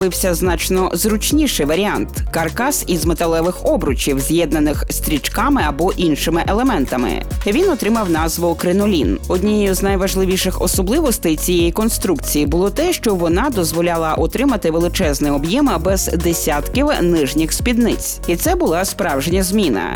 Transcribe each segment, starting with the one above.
З'явився значно зручніший варіант – каркас із металевих обручів, з'єднаних стрічками або іншими елементами. Він отримав назву кринолін. Однією з найважливіших особливостей цієї конструкції було те, що вона дозволяла отримати величезний об'єм без десятків нижніх спідниць. І це була справжня зміна.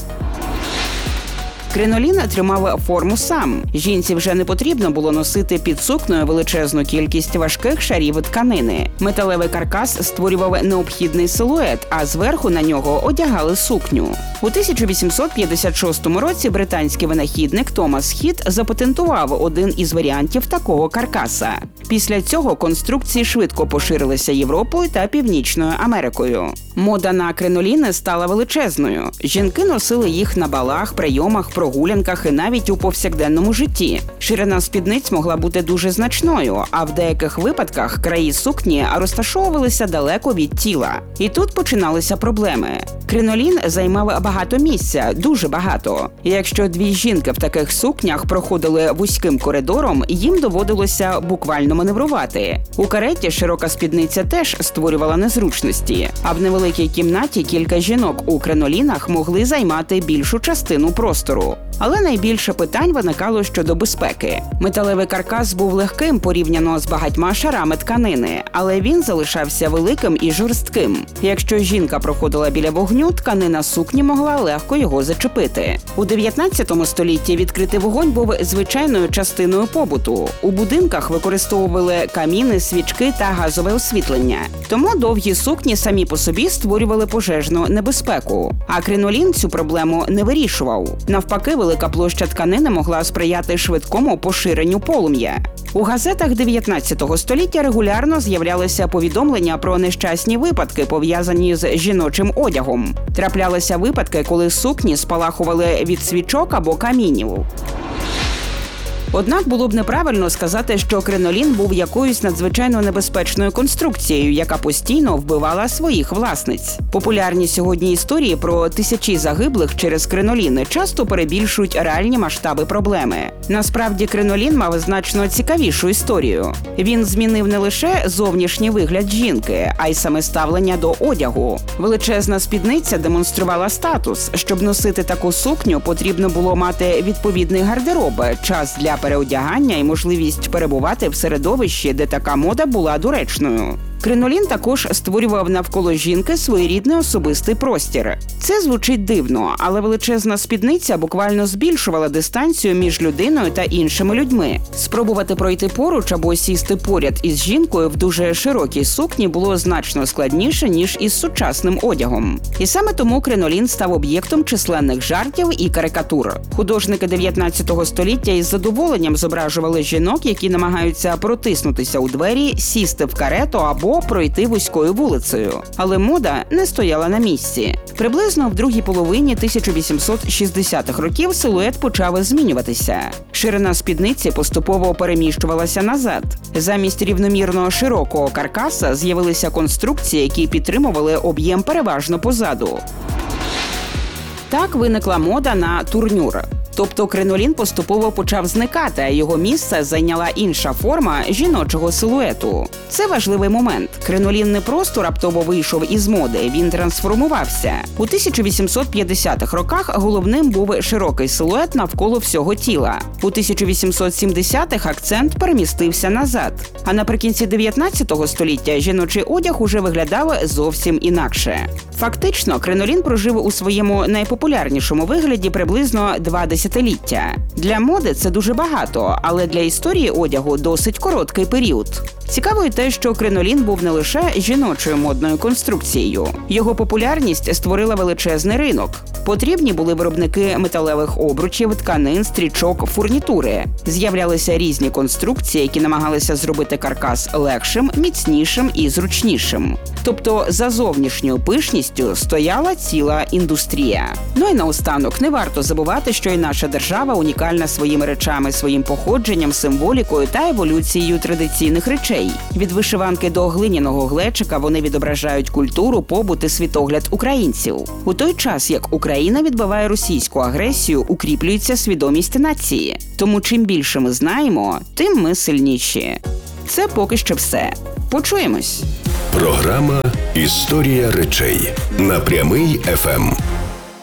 Кринолін тримав форму сам. Жінці вже не потрібно було носити під сукнею величезну кількість важких шарів тканини. Металевий каркас створював необхідний силует, а зверху на нього одягали сукню. У 1856 році британський винахідник Томас Хіт запатентував один із варіантів такого каркаса. Після цього конструкції швидко поширилися Європою та Північною Америкою. Мода на криноліни стала величезною. Жінки носили їх на балах, прийомах, прогулянках і навіть у повсякденному житті. Ширина спідниць могла бути дуже значною, а в деяких випадках краї сукні розташовувалися далеко від тіла. І тут починалися проблеми. Кринолін займав багато місця, дуже багато. І якщо дві жінки в таких сукнях проходили вузьким коридором, їм доводилося буквально маневрувати. У кареті широка спідниця теж створювала незручності, а в невеликій кімнаті кілька жінок у кринолінах могли займати більшу частину простору. Але найбільше питань виникало щодо безпеки. Металевий каркас був легким порівняно з багатьма шарами тканини, але він залишався великим і жорстким. Якщо жінка проходила біля вогню, тканина сукні могла легко його зачепити. У 19 столітті відкритий вогонь був звичайною частиною побуту. У будинках використовували каміни, свічки та газове освітлення. Тому довгі сукні самі по собі створювали пожежну небезпеку. А кринолін цю проблему не вирішував. Навпаки, велика площа тканини могла сприяти швидкому поширенню полум'я. У газетах 19 століття регулярно з'являлися повідомлення про нещасні випадки, пов'язані з жіночим одягом. Траплялися випадки, коли сукні спалахували від свічок або камінів. Однак було б неправильно сказати, що кринолін був якоюсь надзвичайно небезпечною конструкцією, яка постійно вбивала своїх власниць. Популярні сьогодні історії про тисячі загиблих через криноліни часто перебільшують реальні масштаби проблеми. Насправді кринолін мав значно цікавішу історію. Він змінив не лише зовнішній вигляд жінки, а й саме ставлення до одягу. Величезна спідниця демонструвала статус. Щоб носити таку сукню, потрібно було мати відповідний гардероб, час для переодягання і можливість перебувати в середовищі, де така мода була доречною. Кринолін також створював навколо жінки своєрідний особистий простір. Це звучить дивно, але величезна спідниця буквально збільшувала дистанцію між людиною та іншими людьми. Спробувати пройти поруч або сісти поряд із жінкою в дуже широкій сукні було значно складніше, ніж із сучасним одягом. І саме тому кринолін став об'єктом численних жартів і карикатур. Художники 19 століття із задоволенням зображували жінок, які намагаються протиснутися у двері, сісти в карету або пройти вузькою вулицею. Але мода не стояла на місці. Приблизно в другій половині 1860-х років силует почав змінюватися. Ширина спідниці поступово переміщувалася назад. Замість рівномірного широкого каркаса з'явилися конструкції, які підтримували об'єм переважно позаду. Так виникла мода на турнюр. Тобто кринолін поступово почав зникати, а його місце зайняла інша форма жіночого силуету. Це важливий момент. Кринолін не просто раптово вийшов із моди, він трансформувався. У 1850-х роках головним був широкий силует навколо всього тіла. У 1870-х акцент перемістився назад. А наприкінці 19 століття жіночий одяг уже виглядав зовсім інакше. Фактично, кринолін прожив у своєму найпопулярнішому вигляді приблизно 2 десятиліття. Для моди це дуже багато, але для історії одягу досить короткий період. Цікаво й те, що кринолін був не лише жіночою модною конструкцією. Його популярність створила величезний ринок. Потрібні були виробники металевих обручів, тканин, стрічок, фурнітури. З'являлися різні конструкції, які намагалися зробити каркас легшим, міцнішим і зручнішим. Тобто за зовнішньою пишністю стояла ціла індустрія. Ну і наостанок, не варто забувати, що і наша держава унікальна своїми речами, своїм походженням, символікою та еволюцією традиційних речей. Від вишиванки до глиняного глечика вони відображають культуру, побут і світогляд українців. У той час, як Україна відбиває російську агресію, укріплюється свідомість нації. Тому чим більше ми знаємо, тим ми сильніші. Це поки що все. Почуємось! Програма «Історія речей» на Прямий ФМ.